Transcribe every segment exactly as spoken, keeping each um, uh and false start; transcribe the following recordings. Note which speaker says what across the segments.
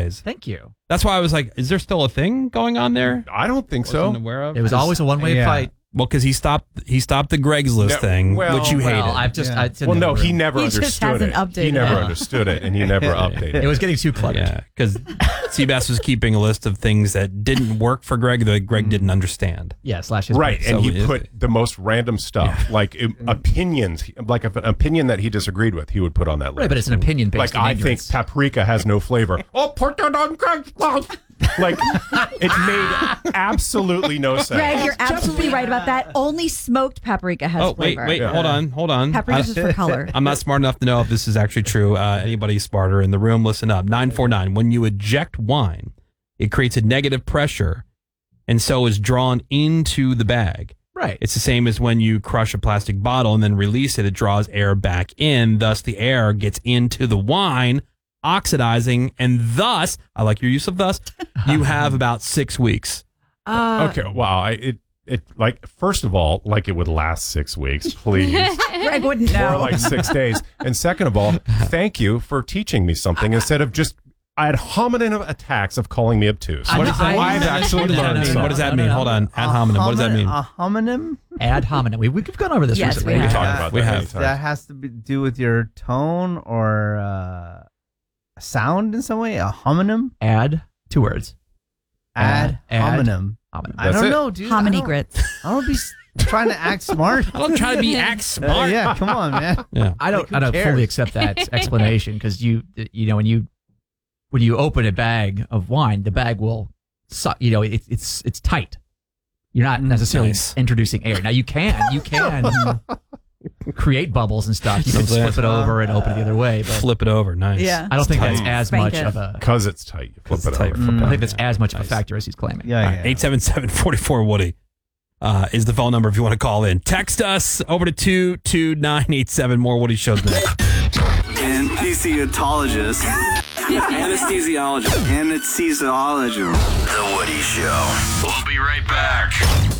Speaker 1: ways.
Speaker 2: Thank you.
Speaker 1: That's why I was like, is there still a thing going on there?
Speaker 3: I don't think so.
Speaker 1: Wasn't aware of?
Speaker 2: It was always a one-way
Speaker 3: yeah.
Speaker 2: fight.
Speaker 1: Well, because he stopped he stopped the Greg's List
Speaker 3: No,
Speaker 1: thing,
Speaker 3: well,
Speaker 1: which you
Speaker 2: Well,
Speaker 1: hated.
Speaker 2: I've just.
Speaker 3: Yeah.
Speaker 2: I, it's in
Speaker 3: Well,
Speaker 2: the
Speaker 3: no,
Speaker 2: room.
Speaker 3: he never
Speaker 4: He just
Speaker 3: understood
Speaker 4: hasn't
Speaker 3: it.
Speaker 4: updated
Speaker 3: He never
Speaker 4: it.
Speaker 3: understood it, and he never updated
Speaker 2: It
Speaker 3: it.
Speaker 2: was getting too cluttered.
Speaker 1: Yeah, because Seabass was keeping a list of things that didn't work for Greg that Greg didn't understand.
Speaker 2: Yeah, slash his
Speaker 3: Right, and
Speaker 1: So
Speaker 3: he
Speaker 1: it-
Speaker 3: put the most random stuff, like um, opinions, like if an opinion that he disagreed with, he would put on that list.
Speaker 2: Right, but it's an opinion based
Speaker 3: Like,
Speaker 2: on
Speaker 3: I
Speaker 2: ignorance.
Speaker 3: think paprika has no flavor. Oh, put that on Greg's List. Like, it made absolutely no sense.
Speaker 4: Greg, you're absolutely right about that. Only smoked paprika has
Speaker 1: Oh, wait,
Speaker 4: flavor.
Speaker 1: wait, hold on, hold on.
Speaker 4: Paprika's
Speaker 1: I-
Speaker 4: just for color.
Speaker 1: I'm not smart enough to know if this is actually true. Uh, anybody smarter in the room, listen up. nine four nine, when you eject wine, it creates a negative pressure and so is drawn into the bag.
Speaker 2: Right.
Speaker 1: It's the same as when you crush a plastic bottle and then release it, it draws air back in. Thus, the air gets into the wine, oxidizing, and thus, I like your use of thus, you have about six weeks.
Speaker 4: Uh,
Speaker 3: Okay, wow. I, it, it, like, first of all, like it would last six weeks, please.
Speaker 4: Greg wouldn't know.
Speaker 3: Or like six days. And second of all, thank you for teaching me something instead of just ad hominem attacks of calling me obtuse.
Speaker 2: I
Speaker 1: What
Speaker 2: know-
Speaker 1: does that
Speaker 2: I-
Speaker 1: mean?
Speaker 3: I've actually
Speaker 1: What does that
Speaker 3: learned
Speaker 1: mean?
Speaker 3: something.
Speaker 1: What does that
Speaker 2: No, no,
Speaker 1: mean?
Speaker 2: no.
Speaker 1: Hold on. Ad hominem. What does that mean?
Speaker 5: A homonym?
Speaker 2: Ad hominem. We, we've gone over this
Speaker 4: Yes,
Speaker 2: recently.
Speaker 4: we
Speaker 3: We
Speaker 4: have.
Speaker 3: talked about
Speaker 1: We
Speaker 3: that
Speaker 1: have.
Speaker 3: many times.
Speaker 5: That has to be, do with your tone or uh, sound in some way? A homonym?
Speaker 2: Ad, two words.
Speaker 5: Ad,
Speaker 2: Ad.
Speaker 5: homonym.
Speaker 2: Hominem.
Speaker 5: I
Speaker 3: That's
Speaker 5: don't
Speaker 3: it.
Speaker 5: know, dude.
Speaker 4: Hominy
Speaker 5: I don't-
Speaker 4: grits.
Speaker 5: I don't be s- trying to act smart.
Speaker 1: I don't try to be act
Speaker 5: Uh,
Speaker 1: smart.
Speaker 5: yeah, come on, man.
Speaker 1: Yeah.
Speaker 2: I don't.
Speaker 5: Like, who
Speaker 2: I don't
Speaker 5: cares?
Speaker 2: fully accept that explanation because you, you know, when you, when you open a bag of wine, the bag will, su- you know, it, it's it's tight. You're not necessarily
Speaker 1: Nice.
Speaker 2: introducing air. Now you can, you can create bubbles and stuff. You can
Speaker 1: That's it.
Speaker 2: flip it over and open it the other way. But
Speaker 1: Flip it over. Nice.
Speaker 4: Yeah.
Speaker 2: I don't think
Speaker 3: tight.
Speaker 2: that's as
Speaker 4: Spank
Speaker 2: much
Speaker 4: it.
Speaker 2: of a.
Speaker 3: Because it's tight. You flip
Speaker 1: It's
Speaker 3: it
Speaker 1: tight.
Speaker 3: over.
Speaker 1: Flip it
Speaker 2: I
Speaker 1: over.
Speaker 2: think that's as much of a
Speaker 1: Nice.
Speaker 2: factor as he's claiming.
Speaker 5: Yeah, yeah.
Speaker 1: eight seven seven, four four, Woody uh, is the phone number if you want to call in. Text us over to two two nine eight seven. More Woody shows next.
Speaker 6: Anesthesiologist. Anesthesiologist. Anesthesiologist.
Speaker 7: The Woody Show. We'll be right back.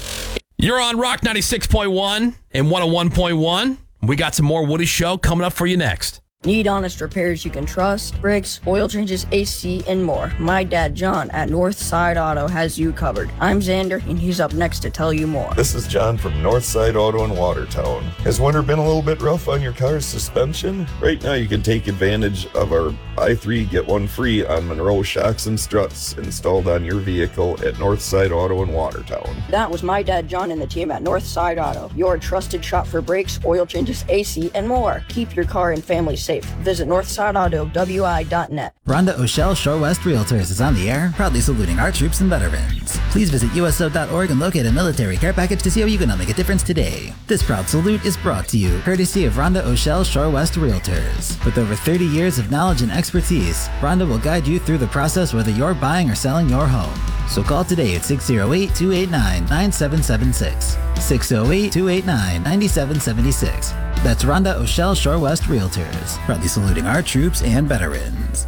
Speaker 1: You're on Rock ninety-six point one and one oh one point one. We got some more Woody Show coming up for you next.
Speaker 8: Need honest repairs you can trust? Brakes, oil changes, A C, and more. My dad, John, at Northside Auto has you covered. I'm Xander, and he's up next to tell you more.
Speaker 9: This is John from Northside Auto in Watertown. Has winter been a little bit rough on your car's suspension? Right now you can take advantage of our buy three, get one free on Monroe shocks and struts installed on your vehicle at Northside Auto in Watertown.
Speaker 8: That was my dad, John, and the team at Northside Auto, your trusted shop for brakes, oil changes, A C, and more. Keep your car and family safe. Visit northside auto w i dot net.
Speaker 10: Rhonda O'Shell Shore West Realtors is on the air, proudly saluting our troops and veterans. Please visit U S O dot org and locate a military care package to see how you can help make a difference today. This proud salute is brought to you courtesy of Rhonda O'Shell Shore West Realtors. With over thirty years of knowledge and expertise, Rhonda will guide you through the process whether you're buying or selling your home. So call today at six oh eight, two eight nine, nine seven seven six. six oh eight, two eight nine, nine seven seven six. That's Rhonda O'Shell Shore West Realtors, proudly saluting our troops and veterans.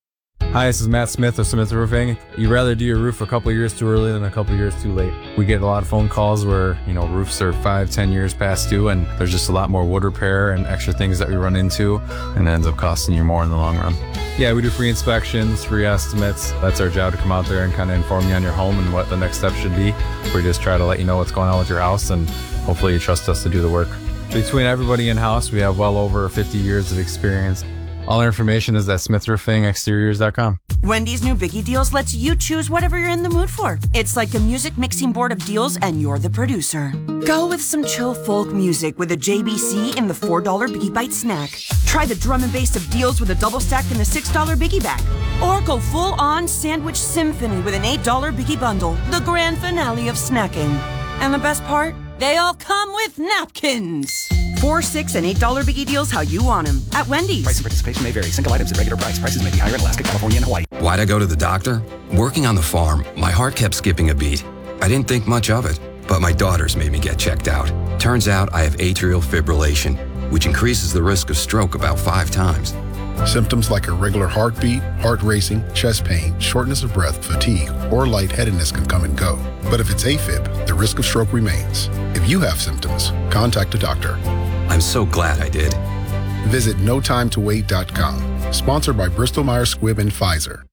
Speaker 11: Hi, this is Matt Smith of Smith Roofing. You'd rather do your roof a couple years too early than a couple years too late. We get a lot of phone calls where, you know, roofs are five, ten years past due, and there's just a lot more wood repair and extra things that we run into, and it ends up costing you more in the long run. Yeah, we do free inspections, free estimates. That's our job, to come out there and kind of inform you on your home and what the next step should be. We just try to let you know what's going on with your house, and hopefully you trust us to do the work. Between everybody in-house, we have well over fifty years of experience. All our information is at smith roofing exteriors dot com.
Speaker 12: Wendy's new Biggie Deals lets you choose whatever you're in the mood for. It's like a music mixing board of deals, and you're the producer. Go with some chill folk music with a J B C in the four dollar Biggie Bite snack. Try the drum and bass of deals with a double stack in the six dollar Biggie Bag. Or go full-on sandwich symphony with an eight dollar Biggie Bundle, the grand finale of snacking. And the best part? They all come with napkins. Four, six, and eight dollar Biggie Deals how you want them at Wendy's.
Speaker 13: Price and participation may vary. Single items at regular price. Prices may be higher in Alaska, California, and Hawaii.
Speaker 14: Why'd I go to the doctor? Working on the farm, my heart kept skipping a beat. I didn't think much of it, but my daughters made me get checked out. Turns out I have atrial fibrillation, which increases the risk of stroke about five times.
Speaker 15: Symptoms like irregular heartbeat, heart racing, chest pain, shortness of breath, fatigue, or lightheadedness can come and go. But if it's AFib, the risk of stroke remains. If you have symptoms, contact a doctor.
Speaker 14: I'm so glad I did.
Speaker 15: Visit no time to wait dot com. Sponsored by Bristol Myers Squibb and Pfizer.